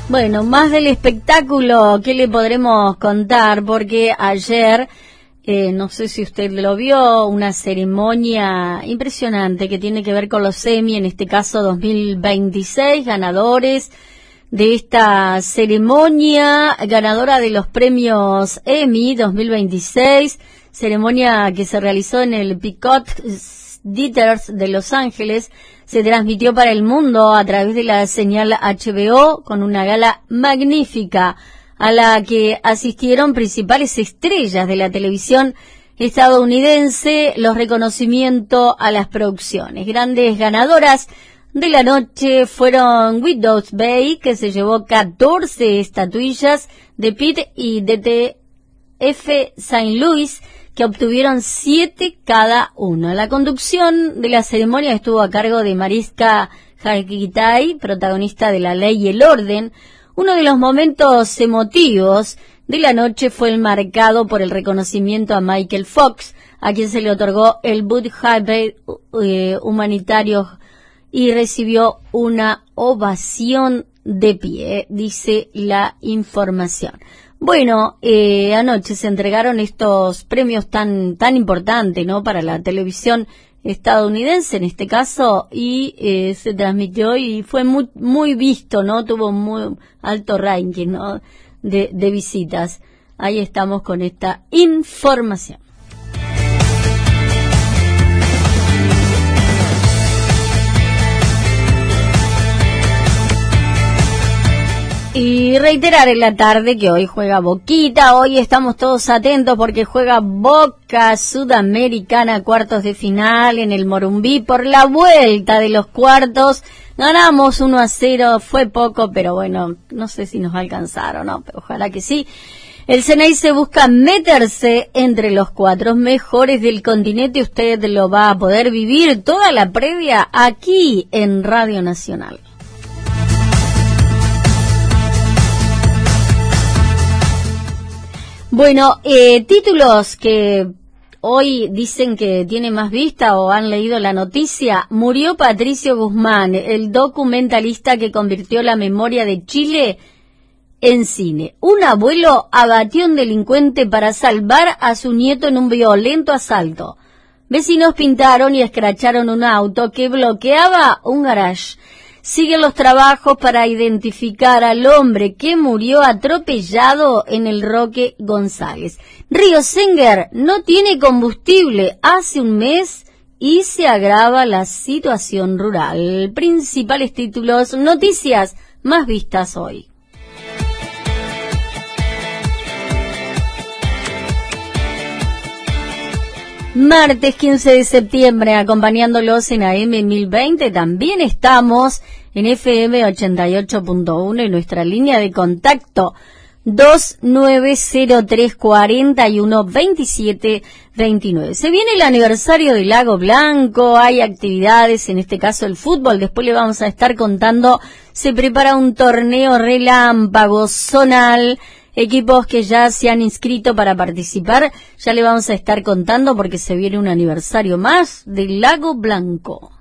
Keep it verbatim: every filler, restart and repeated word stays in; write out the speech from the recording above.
Bueno, más del espectáculo, ¿qué le podremos contar? Porque ayer, eh, no sé si usted lo vio, una ceremonia impresionante que tiene que ver con los Emmy, en este caso dos mil veintiséis, ganadores de esta ceremonia, ganadora de los premios Emmy dos mil veintiséis, ceremonia que se realizó en el Peacock Theatres de Los Ángeles. Se transmitió para el mundo a través de la señal H B O con una gala magnífica a la que asistieron principales estrellas de la televisión estadounidense, los reconocimientos a las producciones. Grandes ganadoras de la noche fueron Widows Bay, que se llevó catorce estatuillas, de Pitt y D T F Saint Louis, que obtuvieron siete cada uno. La conducción de la ceremonia estuvo a cargo de Mariska Hargitay, protagonista de La Ley y el Orden. Uno de los momentos emotivos de la noche fue el marcado por el reconocimiento a Michael Fox, a quien se le otorgó el Bud Harvey eh, humanitario y recibió una ovación de pie, dice la información. Bueno, eh, anoche se entregaron estos premios tan tan importantes, ¿no?, para la televisión estadounidense en este caso, y eh, se transmitió y fue muy muy visto, ¿no? Tuvo muy alto ranking, ¿no?, de, de visitas. Ahí estamos con esta información. Y reiterar en la tarde que hoy juega Boquita, hoy estamos todos atentos porque juega Boca Sudamericana, cuartos de final en el Morumbí por la vuelta de los cuartos. Ganamos uno a cero, fue poco, pero bueno, no sé si nos alcanzaron, ¿no? Pero ojalá que sí. El Ceneice busca meterse entre los cuatro mejores del continente. Usted lo va a poder vivir toda la previa aquí en Radio Nacional. Bueno, eh, títulos que hoy dicen que tiene más vista o han leído la noticia. Murió Patricio Guzmán, el documentalista que convirtió la memoria de Chile en cine. Un abuelo abatió a un delincuente para salvar a su nieto en un violento asalto. Vecinos pintaron y escracharon un auto que bloqueaba un garage. Siguen los trabajos para identificar al hombre que murió atropellado en el Roque González. Río Senger no tiene combustible hace un mes y se agrava la situación rural. Principales títulos, noticias más vistas hoy. Martes quince de septiembre, acompañándolos en A M mil veinte, también estamos en F M ochenta y ocho punto uno y nuestra línea de contacto dos nueve cero tres cuatro uno dos siete dos nueve. Se viene el aniversario del Lago Blanco, hay actividades, en este caso el fútbol, después le vamos a estar contando, se prepara un torneo relámpago zonal, equipos que ya se han inscrito para participar, ya le vamos a estar contando porque se viene un aniversario más del Lago Blanco.